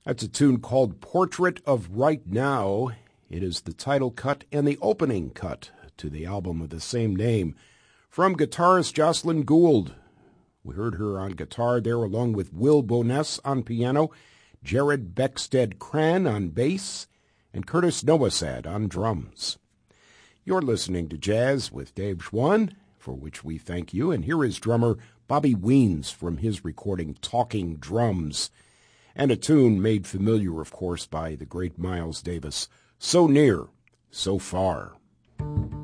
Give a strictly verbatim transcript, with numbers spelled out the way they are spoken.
That's a tune called Portrait of Right Now. It is the title cut and the opening cut to the album of the same name from guitarist Jocelyn Gould. We heard her on guitar there along with Will Boness on piano, Jared Beckstead-Cran on bass, and Curtis Nowosad on drums. You're listening to Jazz with Dave Schwann, for which we thank you, and here is drummer Bobby Weens from his recording Talking Drums, and a tune made familiar, of course, by the great Miles Davis, So Near, So Far.